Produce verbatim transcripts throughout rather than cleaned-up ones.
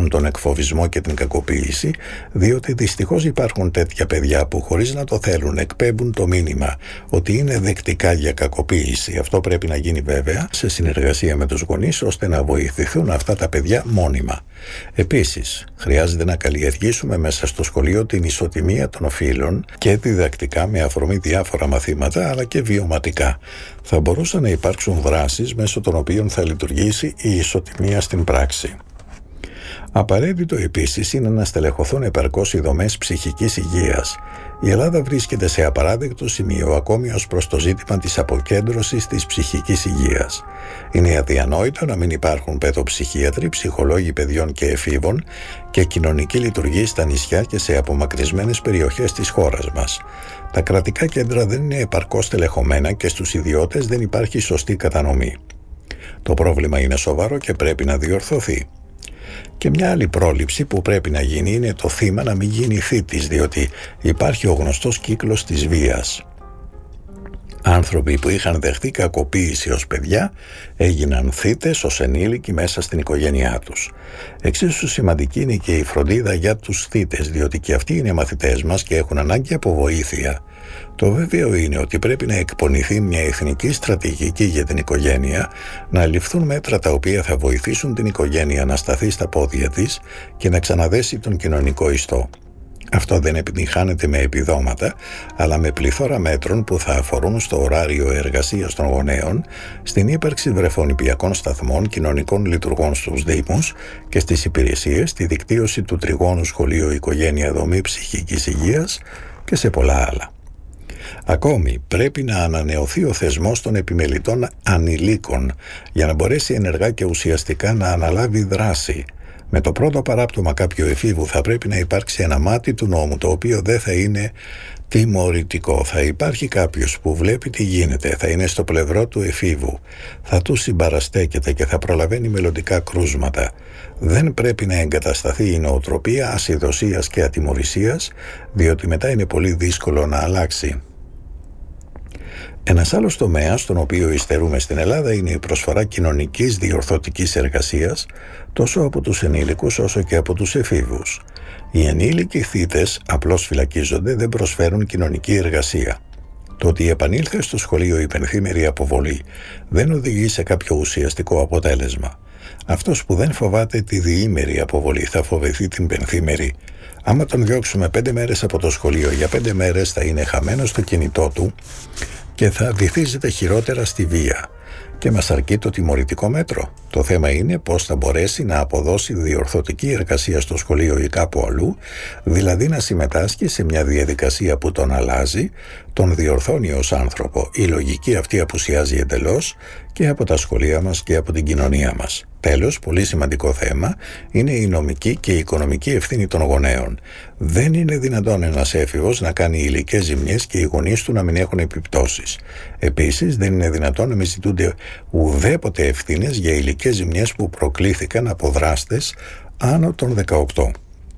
αποφύγουν τον εκφοβισμό και την κακοποίηση, διότι δυστυχώς υπάρχουν τέτοια παιδιά που χωρίς να το θέλουν εκπέμπουν το μήνυμα ότι είναι δεκτικά για κακοποίηση. Αυτό πρέπει να γίνει βέβαια σε συνεργασία με τους γονείς, ώστε να βοηθηθούν αυτά τα παιδιά μόνιμα. Επίσης, χρειάζεται να καλλιεργήσουμε μέσα στο σχολείο την ισοτιμία των φύλων και διδακτικά με αφορμή διάφορα μαθήματα, αλλά και βιωματικά. Θα μπορούσαν να υπάρξουν δράσεις μέσω των οποίων θα λειτουργήσει η ισοτιμία στην πράξη. Απαραίτητο επίσης είναι να στελεχωθούν επαρκώς οι δομές ψυχικής υγείας. Η Ελλάδα βρίσκεται σε απαράδεκτο σημείο ακόμη ως προς το ζήτημα της αποκέντρωσης της ψυχικής υγείας. Είναι αδιανόητο να μην υπάρχουν παιδοψυχίατροι, ψυχολόγοι παιδιών και εφήβων και κοινωνική λειτουργή στα νησιά και σε απομακρυσμένες περιοχές της χώρας μας. Τα κρατικά κέντρα δεν είναι επαρκώς στελεχωμένα και στους ιδιώτες δεν υπάρχει σωστή κατανομή. Το πρόβλημα είναι σοβαρό και πρέπει να διορθωθεί. Και μια άλλη πρόληψη που πρέπει να γίνει είναι το θύμα να μην γίνει θήτης, διότι υπάρχει ο γνωστός κύκλος της βίας. Άνθρωποι που είχαν δεχτεί κακοποίηση ως παιδιά έγιναν θύτες ως ενήλικοι μέσα στην οικογένειά τους. Εξίσου σημαντική είναι και η φροντίδα για τους θύτες, διότι και αυτοί είναι μαθητές μας και έχουν ανάγκη από βοήθεια. Το βέβαιο είναι ότι πρέπει να εκπονηθεί μια εθνική στρατηγική για την οικογένεια, να ληφθούν μέτρα τα οποία θα βοηθήσουν την οικογένεια να σταθεί στα πόδια της και να ξαναδέσει τον κοινωνικό ιστό. Αυτό δεν επιτυγχάνεται με επιδόματα, αλλά με πληθώρα μέτρων που θα αφορούν στο ωράριο εργασίας των γονέων, στην ύπαρξη βρεφονηπιακών σταθμών, κοινωνικών λειτουργών στους δήμους και στις υπηρεσίες, τη δικτύωση του τριγώνου σχολείο οικογένεια δομή ψυχικής υγείας και σε πολλά άλλα. Ακόμη, πρέπει να ανανεωθεί ο θεσμός των επιμελητών ανηλίκων για να μπορέσει ενεργά και ουσιαστικά να αναλάβει δράση. Με το πρώτο παράπτωμα κάποιου εφήβου θα πρέπει να υπάρξει ένα μάτι του νόμου, το οποίο δεν θα είναι τιμωρητικό. Θα υπάρχει κάποιος που βλέπει τι γίνεται, θα είναι στο πλευρό του εφήβου, θα του συμπαραστέκεται και θα προλαβαίνει μελλοντικά κρούσματα. Δεν πρέπει να εγκατασταθεί η νοοτροπία ασυδοσίας και ατιμωρησίας, διότι μετά είναι πολύ δύσκολο να αλλάξει. Ένας άλλος τομέας, στον οποίο υστερούμε στην Ελλάδα, είναι η προσφορά κοινωνικής διορθωτικής εργασίας, τόσο από τους ενήλικους όσο και από τους εφήβους. Οι ενήλικοι θύτες απλώς φυλακίζονται, δεν προσφέρουν κοινωνική εργασία. Το ότι επανήλθε στο σχολείο η πενθήμερη αποβολή δεν οδηγεί σε κάποιο ουσιαστικό αποτέλεσμα. Αυτός που δεν φοβάται τη διήμερη αποβολή θα φοβηθεί την πενθήμερη. Άμα τον διώξουμε πέντε μέρες από το σχολείο, για πέντε μέρες θα είναι χαμένος στο κινητό του και θα βυθίζεται χειρότερα στη βία. Και μας αρκεί το τιμωρητικό μέτρο. Το θέμα είναι πώς θα μπορέσει να αποδώσει διορθωτική εργασία στο σχολείο ή κάπου αλλού, δηλαδή να συμμετάσχει σε μια διαδικασία που τον αλλάζει, τον διορθώνει ως άνθρωπο. Η λογική αυτή απουσιάζει εντελώς και από τα σχολεία μας και από την κοινωνία μας. Τέλος, πολύ σημαντικό θέμα είναι η νομική και η οικονομική ευθύνη των γονέων. Δεν είναι δυνατόν ένας έφηβος να κάνει υλικές ζημιές και οι γονείς του να μην έχουν επιπτώσεις. Επίσης, δεν είναι δυνατόν να μην ζητούνται ουδέποτε ευθύνες για υλικές ζημιές που προκλήθηκαν από δράστες άνω των δεκαοκτώ.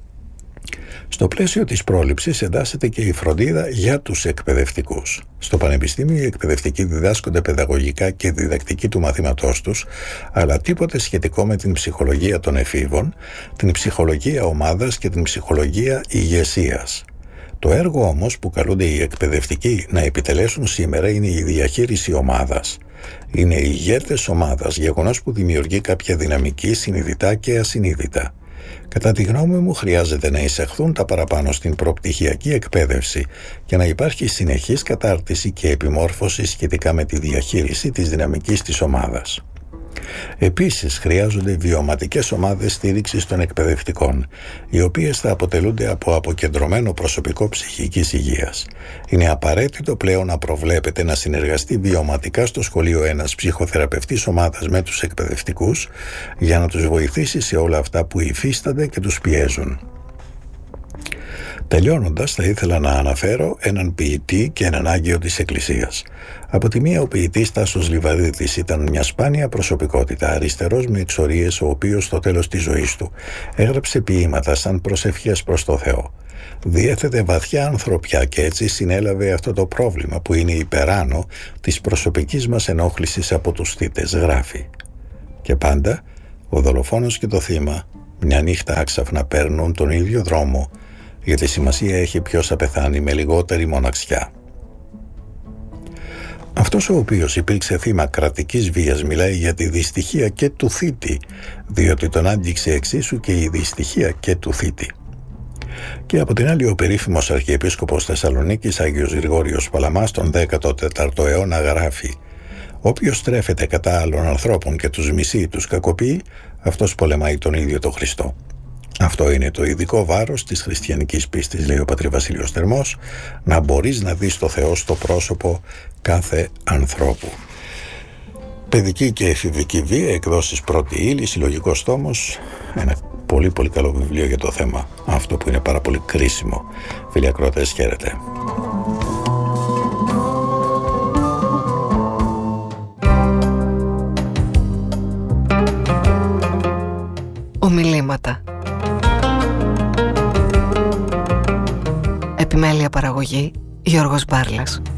Στο πλαίσιο της πρόληψης εντάσσεται και η φροντίδα για τους εκπαιδευτικούς. Στο Πανεπιστήμιο οι εκπαιδευτικοί διδάσκονται παιδαγωγικά και διδακτική του μαθήματός τους, αλλά τίποτε σχετικό με την ψυχολογία των εφήβων, την ψυχολογία ομάδας και την ψυχολογία ηγεσίας. Το έργο όμως που καλούνται οι εκπαιδευτικοί να επιτελέσουν σήμερα είναι η διαχείριση ομάδας. Είναι οι ηγέτες ομάδας, γεγονός που δημιουργεί κάποια δυναμική συνειδητά και ασυνείδητα. Κατά τη γνώμη μου, χρειάζεται να εισαχθούν τα παραπάνω στην προπτυχιακή εκπαίδευση και να υπάρχει συνεχής κατάρτιση και επιμόρφωση σχετικά με τη διαχείριση της δυναμικής της ομάδας. Επίσης, χρειάζονται βιωματικές ομάδες στήριξης των εκπαιδευτικών, οι οποίες θα αποτελούνται από αποκεντρωμένο προσωπικό ψυχικής υγείας. Είναι απαραίτητο πλέον να προβλέπεται να συνεργαστεί βιωματικά στο σχολείο ένας ψυχοθεραπευτής ομάδας με τους εκπαιδευτικούς για να τους βοηθήσει σε όλα αυτά που υφίστανται και τους πιέζουν. Τελειώνοντας, θα ήθελα να αναφέρω έναν ποιητή και έναν άγιο της Εκκλησίας. Από τη μία, ο ποιητής Τάσος Λιβαδίτης ήταν μια σπάνια προσωπικότητα, αριστερός με εξορίες, ο οποίος στο τέλος της ζωής του έγραψε ποίηματα σαν προσευχές προς το Θεό. Διέθετε βαθιά ανθρωπιά και έτσι συνέλαβε αυτό το πρόβλημα που είναι υπεράνω της προσωπικής μας ενόχλησης από τους θύτες, γράφει. Και πάντα, ο δολοφόνος και το θύμα Μια νύχτα άξαφνα παίρνουν τον ίδιο δρόμο, γιατί σημασία έχει ποιος θα πεθάνει με λιγότερη μοναξιά. Αυτός ο οποίος υπήρξε θύμα κρατικής βίας μιλάει για τη δυστυχία και του θήτη, διότι τον άγγιξε εξίσου και η δυστυχία και του θήτη. Και από την άλλη ο περίφημος Αρχιεπίσκοπος Θεσσαλονίκης Άγιος Γρηγόριος Παλαμάς τον δέκατο τέταρτο αιώνα γράφει: «Όποιος στρέφεται κατά άλλων ανθρώπων και τους μισεί ή τους κακοποιεί, αυτός πολεμάει τον ίδιο τον Χριστό». Αυτό είναι το ειδικό βάρος της χριστιανικής πίστης, λέει ο πατήρ Βασίλειος Θερμός, να μπορείς να δεις το Θεό στο πρόσωπο κάθε ανθρώπου. Παιδική και εφηβική βία, εκδόσεις Πρώτη Ύλη, συλλογικός τόμος, ένα πολύ πολύ καλό βιβλίο για το θέμα αυτό που είναι πάρα πολύ κρίσιμο. Φίλοι ακροατές, χαίρετε. Ομιλήματα. Επιμέλεια παραγωγή Γιώργος Μπάρλας.